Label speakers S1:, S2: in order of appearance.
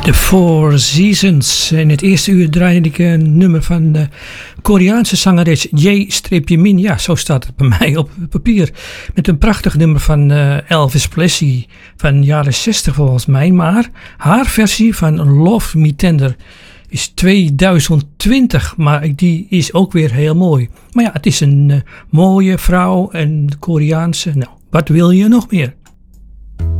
S1: The Four Seasons. In het eerste uur draaide ik een nummer van de Koreaanse zangeres J-Min. Ja, zo staat het bij mij op papier. Met een prachtig nummer van Elvis Presley van de jaren 60 volgens mij. Maar haar versie van Love Me Tender is 2020. Maar die is ook weer heel mooi. Maar ja, het is een mooie vrouw en Koreaanse. Nou, wat wil je nog meer?